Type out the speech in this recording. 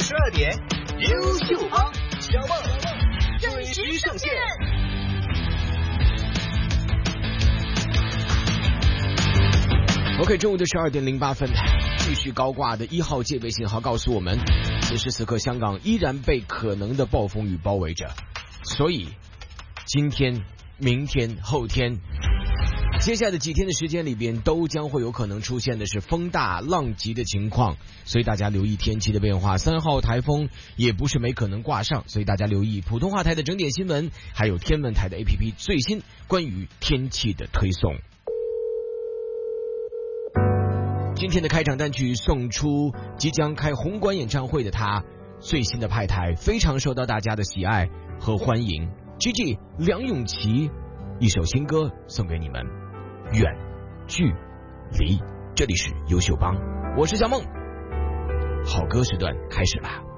12点，优秀帮小梦准时上线。OK， 中午的12点08分，继续高挂的1号戒备信号告诉我们，此时此刻香港依然被可能的暴风雨包围着，所以今天、明天、后天，接下来的几天的时间里边，都将会有可能出现的是风大浪急的情况，所以大家留意天气的变化。3号台风也不是没可能挂上，所以大家留意普通话台的整点新闻，还有天文台的 APP 最新关于天气的推送。今天的开场单曲送出即将开红馆演唱会的他最新的派台，非常受到大家的喜爱和欢迎。GG 梁咏琪一首新歌送给你们，远距离。这里是优秀帮，我是小梦，好歌时段开始啦。